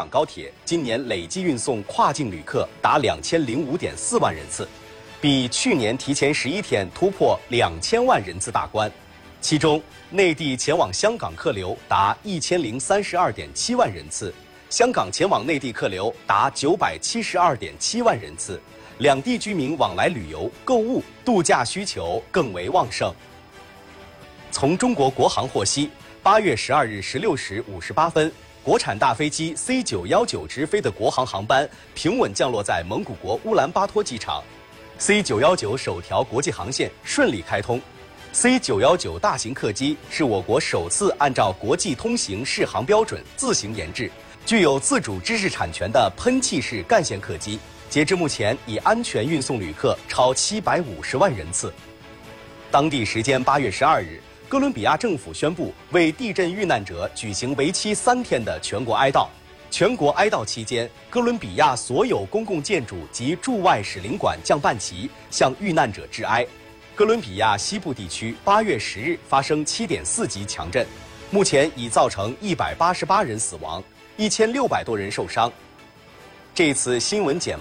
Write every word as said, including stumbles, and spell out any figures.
港高铁今年累计运送跨境旅客达两千零五点四万人次，比去年提前十一天突破两千万人次大关。其中，内地前往香港客流达一千零三十二点七万人次，香港前往内地客流达九百七十二点七万人次，两地居民往来旅游、购物、度假需求更为旺盛。从中国国航获悉，八月十二日十六时五十八分，国产大飞机 C 九一九直飞的国航航班平稳降落在蒙古国乌兰巴托机场 ，C 九一九首条国际航线顺利开通。C 九一九大型客机是我国首次按照国际通行适航标准自行研制，具有自主知识产权的喷气式干线客机，截至目前已安全运送旅客超七百五十万人次。当地时间八月十二日，哥伦比亚政府宣布为地震遇难者举行为期三天的全国哀悼。全国哀悼期间，哥伦比亚所有公共建筑及驻外使领馆降半旗，向遇难者致哀。哥伦比亚西部地区八月十日发生七点四级强震，目前已造成一百八十八人死亡，一千六百多人受伤。这次新闻简